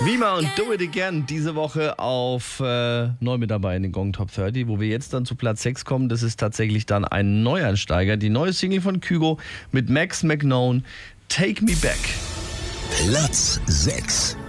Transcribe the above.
Wima und Do It Again diese Woche auf neu mit dabei in den Gong Top 30, wo wir jetzt dann zu Platz 6 kommen. Das ist tatsächlich dann ein Neueinsteiger. Die neue Single von Kygo mit Max McKnown, Take Me Back. Platz 6.